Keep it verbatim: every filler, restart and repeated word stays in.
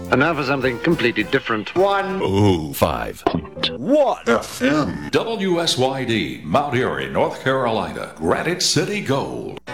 And now for something completely different. One. Ooh, five. What? F M. W S Y D, Mount Airy, North Carolina. Granite City Gold.